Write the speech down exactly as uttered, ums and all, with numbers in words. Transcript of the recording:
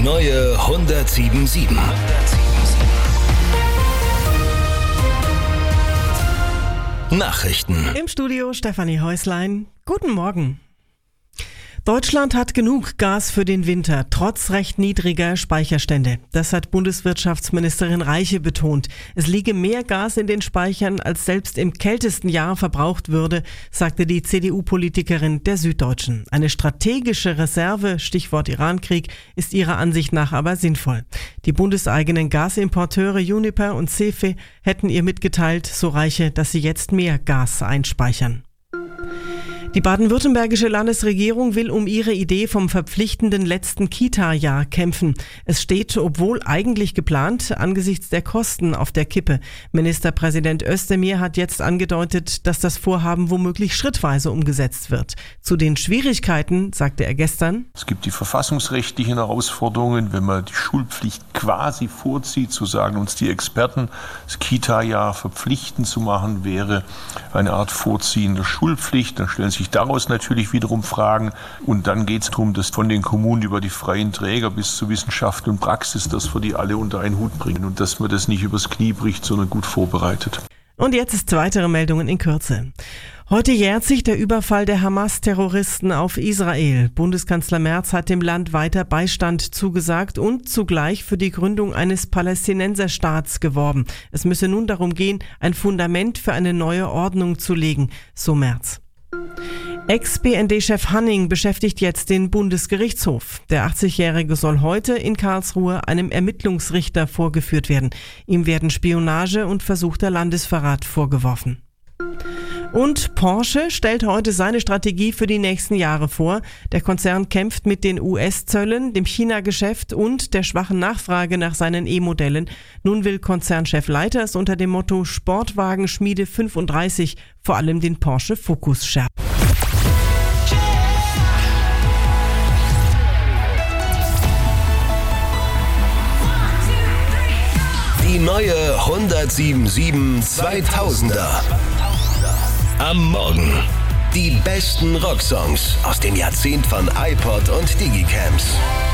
neue hundertsieben sieben. Nachrichten. Im Studio Stefanie Häuslein. Guten Morgen. Deutschland hat genug Gas für den Winter, trotz recht niedriger Speicherstände. Das hat Bundeswirtschaftsministerin Reiche betont. Es liege mehr Gas in den Speichern, als selbst im kältesten Jahr verbraucht würde, sagte die C D U-Politikerin der Süddeutschen. Eine strategische Reserve, Stichwort Irankrieg, ist ihrer Ansicht nach aber sinnvoll. Die bundeseigenen Gasimporteure Uniper und Cefe hätten ihr mitgeteilt, so Reiche, dass sie jetzt mehr Gas einspeichern. Die baden-württembergische Landesregierung will um ihre Idee vom verpflichtenden letzten Kita-Jahr kämpfen. Es steht, obwohl eigentlich geplant, angesichts der Kosten auf der Kippe. Ministerpräsident Özdemir hat jetzt angedeutet, dass das Vorhaben womöglich schrittweise umgesetzt wird. Zu den Schwierigkeiten sagte er gestern: Es gibt die verfassungsrechtlichen Herausforderungen, wenn man die Schulpflicht quasi vorzieht, zu sagen uns die Experten, das Kita-Jahr verpflichtend zu machen, wäre eine Art Vorziehen der Schulpflicht. Dann stellen sich daraus natürlich wiederum Fragen. Und dann geht es darum, dass von den Kommunen über die freien Träger bis zu Wissenschaft und Praxis, dass wir die alle unter einen Hut bringen und dass man das nicht übers Knie bricht, sondern gut vorbereitet. Und jetzt ist weitere Meldungen in Kürze. Heute jährt sich der Überfall der Hamas-Terroristen auf Israel. Bundeskanzler Merz hat dem Land weiter Beistand zugesagt und zugleich für die Gründung eines Palästinenserstaats geworben. Es müsse nun darum gehen, ein Fundament für eine neue Ordnung zu legen, so Merz. Ex-B N D-Chef Hanning beschäftigt jetzt den Bundesgerichtshof. Der achtzigjährige soll heute in Karlsruhe einem Ermittlungsrichter vorgeführt werden. Ihm werden Spionage und versuchter Landesverrat vorgeworfen. Und Porsche stellt heute seine Strategie für die nächsten Jahre vor. Der Konzern kämpft mit den U S-Zöllen, dem China-Geschäft und der schwachen Nachfrage nach seinen E-Modellen. Nun will Konzernchef Leiters unter dem Motto Sportwagenschmiede fünfunddreißig vor allem den Porsche Focus schärfen. Die neue hundertsieben zweitausender. Am Morgen. Die besten Rocksongs aus dem Jahrzehnt von iPod und Digicams.